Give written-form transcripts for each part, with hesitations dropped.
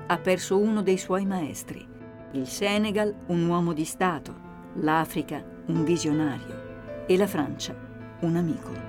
ha perso uno dei suoi maestri. Il Senegal un uomo di Stato, l'Africa un visionario e la Francia un amico.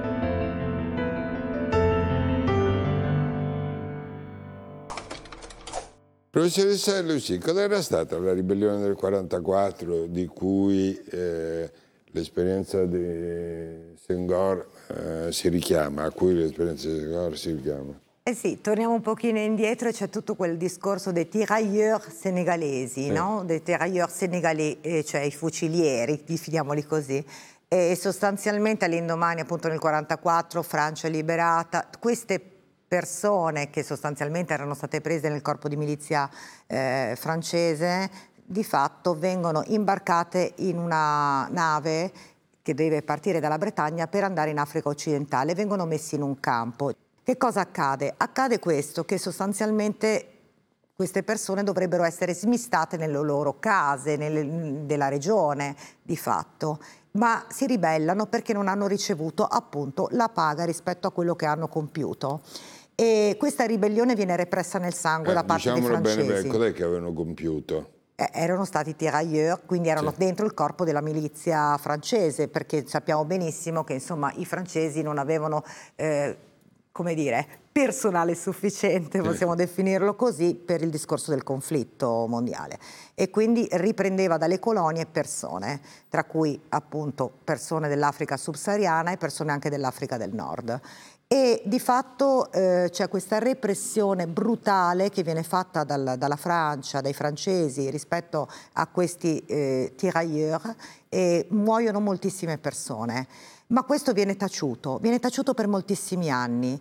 Professoressa Lucie, cosa era stata la ribellione del 44 di cui l'esperienza di Senghor si richiama, a cui l'esperienza di Senghor si richiama? Eh sì, torniamo un pochino indietro e c'è tutto quel discorso dei tirailleurs senegalesi, no? Dei tirailleurs senegalesi, cioè i fucilieri, definiamoli così. E sostanzialmente all'indomani, appunto nel 44, Francia liberata, queste persone che sostanzialmente erano state prese nel corpo di milizia francese, di fatto vengono imbarcate in una nave che deve partire dalla Bretagna per andare in Africa occidentale, vengono messi in un campo. Che cosa accade? Accade questo, che sostanzialmente queste persone dovrebbero essere smistate nelle loro case, della regione, di fatto, ma si ribellano perché non hanno ricevuto appunto la paga rispetto a quello che hanno compiuto. E questa ribellione viene repressa nel sangue da parte dei francesi. Bene, cos'è che avevano compiuto? Erano stati tirailleurs, quindi erano dentro il corpo della milizia francese, perché sappiamo benissimo che insomma i francesi non avevano come dire, personale sufficiente, possiamo definirlo così, per il discorso del conflitto mondiale. E quindi riprendeva dalle colonie persone, tra cui appunto persone dell'Africa subsahariana e persone anche dell'Africa del Nord. E di fatto c'è questa repressione brutale che viene fatta dalla Francia, dai francesi rispetto a questi tirailleurs, e muoiono moltissime persone. Ma questo viene taciuto per moltissimi anni,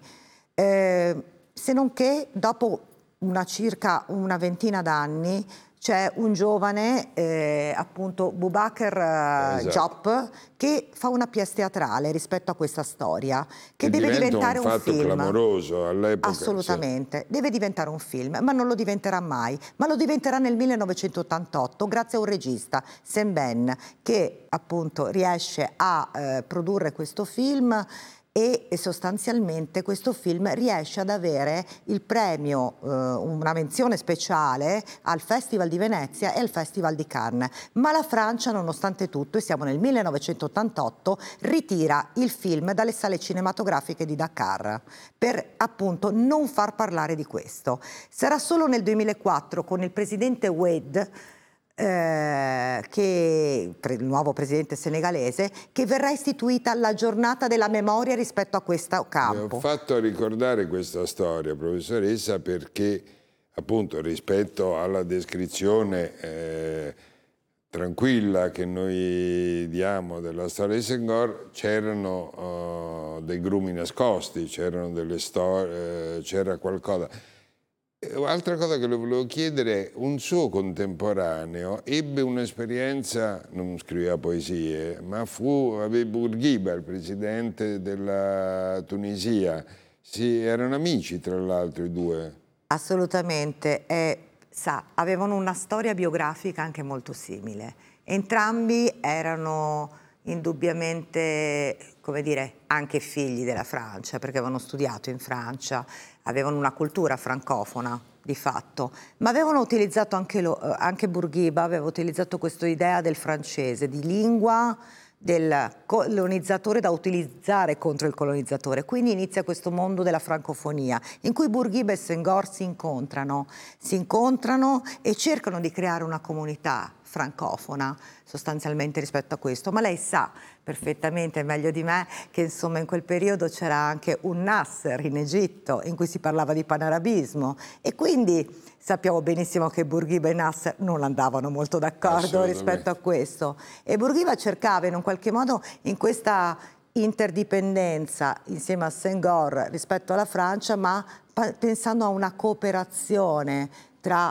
se non che dopo circa una ventina d'anni c'è un giovane, appunto Boubacar Diop, che fa una pièce teatrale rispetto a questa storia, che deve diventare un film. Un fatto clamoroso all'epoca. Assolutamente, deve diventare un film, ma non lo diventerà mai, ma lo diventerà nel 1988 grazie a un regista, Sem Ben, che appunto riesce a produrre questo film. E sostanzialmente questo film riesce ad avere il premio, una menzione speciale al Festival di Venezia e al Festival di Cannes. Ma la Francia, nonostante tutto, e siamo nel 1988, ritira il film dalle sale cinematografiche di Dakar per appunto non far parlare di questo. Sarà solo nel 2004 con il presidente Wade, il nuovo presidente senegalese, che verrà istituita la giornata della memoria rispetto a questo campo. Mi ho fatto ricordare questa storia, professoressa, perché appunto rispetto alla descrizione tranquilla che noi diamo della storia di Senghor, c'erano dei grumi nascosti, c'erano delle storie, c'era qualcosa. Altra cosa che le volevo chiedere, un suo contemporaneo ebbe un'esperienza, non scriveva poesie, ma aveva Bourguiba, il presidente della Tunisia. Erano amici tra l'altro i due. Assolutamente, avevano una storia biografica anche molto simile. Entrambi erano indubbiamente, come dire, anche figli della Francia, perché avevano studiato in Francia, avevano una cultura francofona di fatto, ma avevano utilizzato anche Bourguiba aveva utilizzato questa idea del francese, di lingua del colonizzatore da utilizzare contro il colonizzatore. Quindi inizia questo mondo della francofonia in cui Bourguiba e Senghor si incontrano e cercano di creare una comunità francofona sostanzialmente rispetto a questo. Ma lei sa perfettamente, meglio di me, che insomma in quel periodo c'era anche un Nasser in Egitto in cui si parlava di panarabismo, e quindi sappiamo benissimo che Bourguiba e Nasser non andavano molto d'accordo rispetto a questo, e Bourguiba cercava in un qualche modo, in questa interdipendenza insieme a Senghor rispetto alla Francia, ma pensando a una cooperazione tra